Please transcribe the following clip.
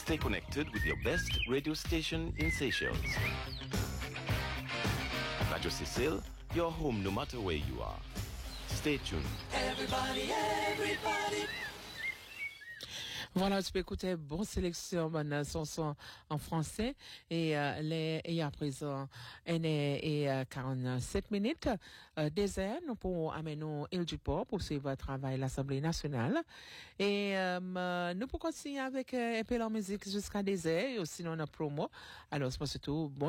Stay connected with your best radio station in Seychelles. Radio Cecil, your home no matter where you are. Stay tuned. Everybody. Voilà, tu peux écouter bonne sélection, bonne chanson en français et à présent, elle est 47 minutes. Désert, nous pouvons amener Île du Port pour suivre le travail de l'Assemblée nationale et nous pouvons continuer avec un peu la musique jusqu'à désert et aussi sinon on a promo. Alors, c'est pas surtout bon.